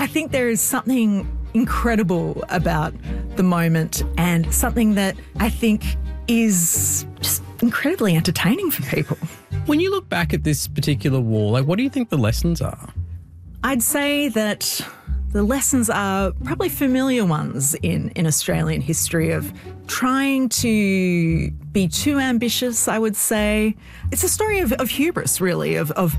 I think there is something incredible about the moment and something that I think is just incredibly entertaining for people. When you look back at this particular war, like, what do you think the lessons are? I'd say that the lessons are probably familiar ones in Australian history of trying to be too ambitious, I would say. It's a story of hubris, really, of